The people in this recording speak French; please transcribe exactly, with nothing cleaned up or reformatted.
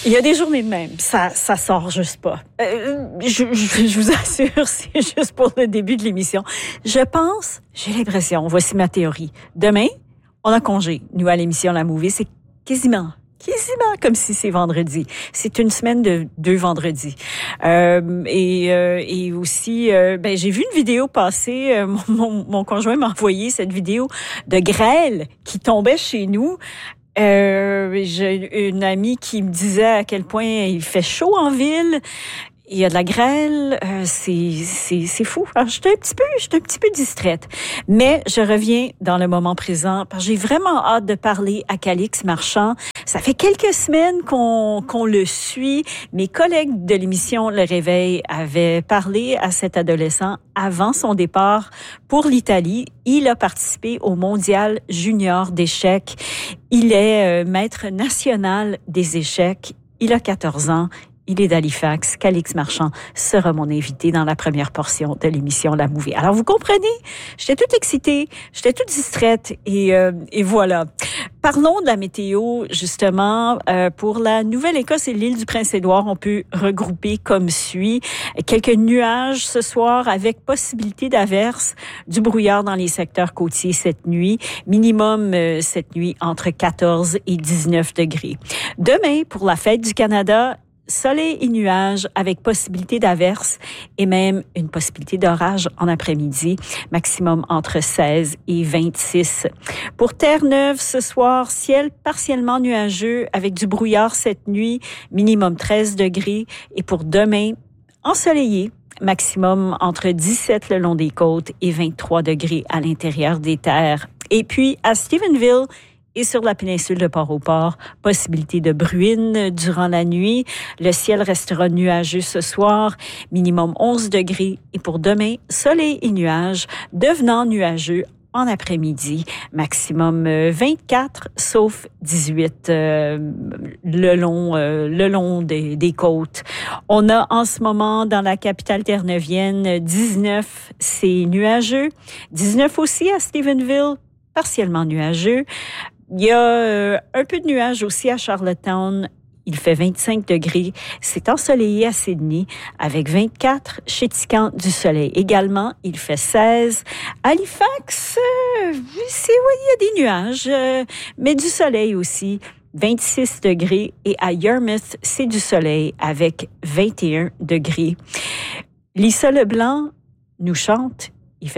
Il y a des journées de même, ça ça sort juste pas. Euh, je, je, je vous assure, c'est juste pour le début de l'émission. Je pense, j'ai l'impression, voici ma théorie. Demain, on a congé. Nous, à l'émission La Movie, c'est quasiment, quasiment comme si c'est vendredi. C'est une semaine de deux vendredis. Euh, et, euh, et aussi, euh, ben j'ai vu une vidéo passer. Euh, mon, mon, mon conjoint m'a envoyé cette vidéo de grêle qui tombait chez nous. Euh, j'ai une amie qui me disait à quel point il fait chaud en ville. Il y a de la grêle, euh, c'est c'est c'est fou. Alors, j'étais un petit peu, j'étais un petit peu distraite. Mais je reviens dans le moment présent parce que j'ai vraiment hâte de parler à Calix Marchand. Ça fait quelques semaines qu'on qu'on le suit. Mes collègues de l'émission Le Réveil avaient parlé à cet adolescent avant son départ pour l'Italie. Il a participé au Mondial junior d'échecs. Il est euh, maître national des échecs. Il a quatorze ans. Il est d'Halifax. Calix Marchand sera mon invité dans la première portion de l'émission La Movie. Alors, vous comprenez? J'étais toute excitée, j'étais toute distraite et, euh, et voilà. Parlons de la météo, justement. Euh, pour la Nouvelle-Écosse et l'île du Prince-Édouard, on peut regrouper comme suit. Quelques nuages ce soir avec possibilité d'averses, du brouillard dans les secteurs côtiers cette nuit. Minimum euh, cette nuit entre quatorze et dix-neuf degrés. Demain, pour la fête du Canada, soleil et nuages avec possibilité d'averses et même une possibilité d'orage en après-midi, maximum entre seize et vingt-six. Pour Terre-Neuve, ce soir, ciel partiellement nuageux avec du brouillard cette nuit, minimum treize degrés. Et pour demain, ensoleillé, maximum entre dix-sept le long des côtes et vingt-trois degrés à l'intérieur des terres. Et puis, à Stephenville, et sur la péninsule de Port-au-Port, possibilité de bruine durant la nuit. Le ciel restera nuageux ce soir, minimum onze degrés. Et pour demain, soleil et nuages, devenant nuageux en après-midi, maximum vingt-quatre, sauf dix-huit euh, le long, euh, le long des, des côtes. On a en ce moment dans la capitale terre-neuvienne dix-neuf, c'est nuageux. dix-neuf aussi à Stephenville, partiellement nuageux. Il y a euh, un peu de nuages aussi à Charlottetown. Il fait vingt-cinq degrés. C'est ensoleillé à Sydney avec vingt-quatre chez Tican du soleil. Également, il fait seize. Halifax, euh, c'est, oui, il y a des nuages, euh, mais du soleil aussi. vingt-six degrés. Et à Yarmouth, c'est du soleil avec vingt et un degrés. Lisa Leblanc nous chante « Il fait chaud ».